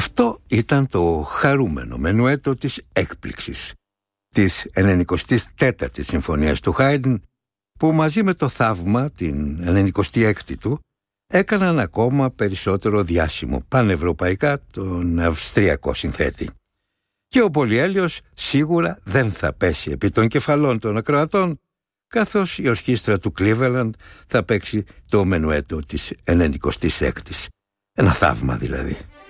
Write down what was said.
ήταν το χαρούμενο μενουέτο της έκπληξης της 94ης Συμφωνίας του Χάιντν, που μαζί με το θαύμα, την 96η του, έκαναν ακόμα περισσότερο διάσημο πανευρωπαϊκά τον αυστριακό συνθέτη. Και ο Πολυέλιος σίγουρα δεν θα πέσει επί των κεφαλών των ακροατών, καθώς η ορχήστρα του Cleveland θα παίξει το μενουέτο της 96ης. Ένα θαύμα δηλαδή.